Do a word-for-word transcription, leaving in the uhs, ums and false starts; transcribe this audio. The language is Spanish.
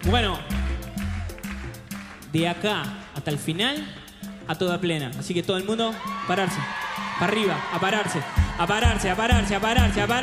Bueno, de acá hasta el final, a toda plena. Así que todo el mundo, pararse. Para arriba, a pararse, a pararse, a pararse, a pararse, a pararse.